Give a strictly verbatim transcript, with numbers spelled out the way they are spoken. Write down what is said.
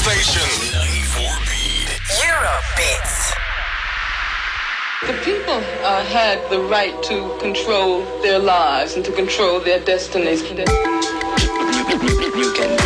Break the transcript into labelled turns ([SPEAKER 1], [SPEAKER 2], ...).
[SPEAKER 1] station. ninety-four beat.
[SPEAKER 2] Europe Beats.
[SPEAKER 3] The people uh, had the right to control their lives and to control their destinies.
[SPEAKER 4] You can